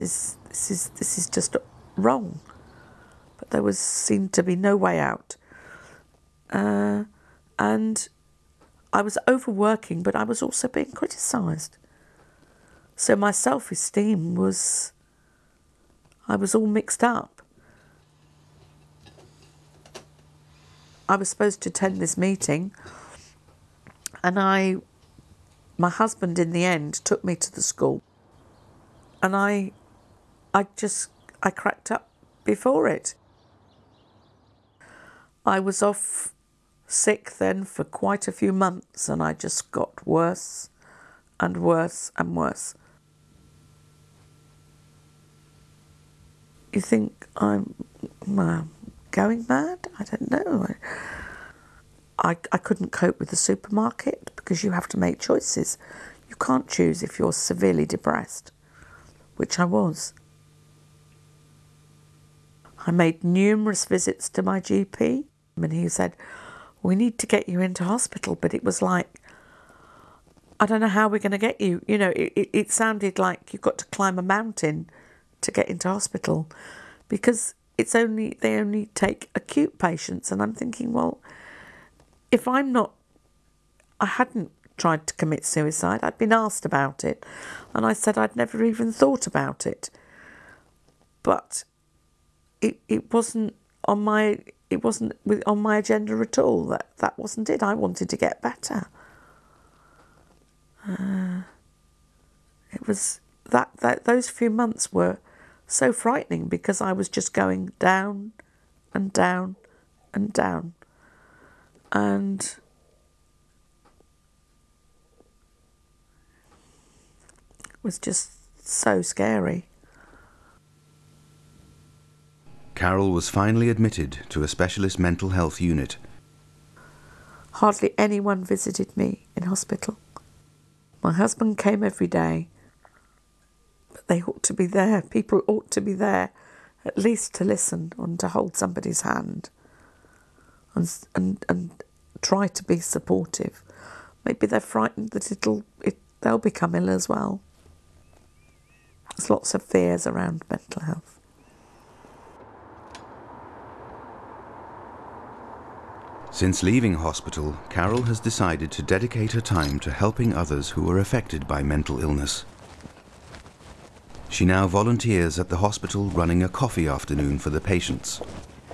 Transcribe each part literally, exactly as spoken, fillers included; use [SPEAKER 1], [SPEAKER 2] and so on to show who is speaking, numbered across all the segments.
[SPEAKER 1] This, this, is, this is just wrong. But there was seemed to be no way out. Uh, and I was overworking, but I was also being criticised. So my self-esteem was, I was all mixed up. I was supposed to attend this meeting, and I, my husband in the end took me to the school, and I, I just, I cracked up before it. I was off sick then for quite a few months, and I just got worse and worse and worse. You think I'm uh, going mad? I don't know. I, I couldn't cope with the supermarket because you have to make choices. You can't choose if you're severely depressed, which I was. I made numerous visits to my G P, and he said, we need to get you into hospital, but it was like, I don't know how we're going to get you. You know, it, it, it sounded like you've got to climb a mountain to get into hospital, because it's only, they only take acute patients. And I'm thinking, well, if I'm not, I hadn't tried to commit suicide, I'd been asked about it, and I said I'd never even thought about it. But it, it wasn't on my, it wasn't on my agenda at all. That, that wasn't it. I wanted to get better. Uh, it was, that, that, those few months were so frightening because I was just going down and down and down. And it was just so scary.
[SPEAKER 2] Carol was finally admitted to a specialist mental health unit.
[SPEAKER 1] Hardly anyone visited me in hospital. My husband came every day, but they ought to be there. People ought to be there, at least to listen and to hold somebody's hand and and and try to be supportive. Maybe they're frightened that it'll it, they'll become ill as well. There's lots of fears around mental health.
[SPEAKER 2] Since leaving hospital, Carol has decided to dedicate her time to helping others who are affected by mental illness. She now volunteers at the hospital, running a coffee afternoon for the patients.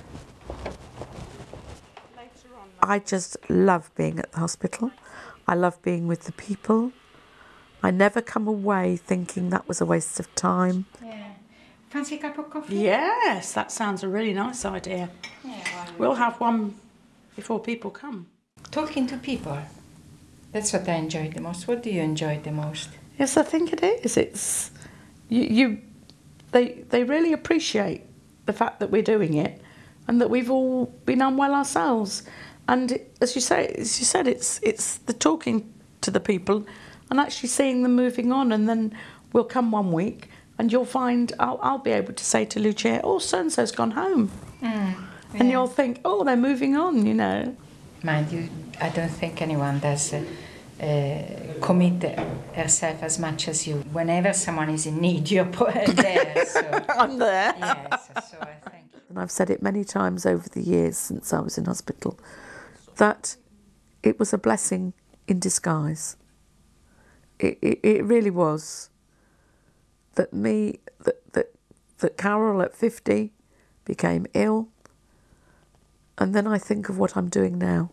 [SPEAKER 1] I just love being at the hospital. I love being with the people. I never come away thinking that was a waste of time.
[SPEAKER 3] Yeah. Fancy a cup of coffee?
[SPEAKER 4] Yes, that sounds a really nice idea.
[SPEAKER 3] Yeah, well,
[SPEAKER 4] We'll have one before people come.
[SPEAKER 3] talking to people. That's what I enjoy the most. What do you enjoy the most?
[SPEAKER 1] Yes, I think it is. It's you. you they they really appreciate the fact that we're doing it, and that we've all been unwell ourselves. And it, as you say, as you said, it's it's the talking to the people, and actually seeing them moving on. And then we'll come one week, and you'll find I'll I'll be able to say to Lucia, "Oh, so and so's gone home,"
[SPEAKER 3] Mm, yeah.
[SPEAKER 1] and you'll think, "Oh, they're moving on," you know.
[SPEAKER 3] Mind you, I don't think anyone does uh, uh, commit herself as much as you. Whenever someone is in need, you're there. So.
[SPEAKER 1] I'm there.
[SPEAKER 3] Yes, so I think.
[SPEAKER 1] And I've said it many times over the years since I was in hospital, that it was a blessing in disguise. It, it, it really was. That me, that, that, that Carol at fifty became ill, and then I think of what I'm doing now.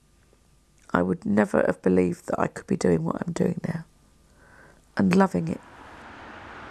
[SPEAKER 1] I would never have believed that I could be doing what I'm doing now, and loving it.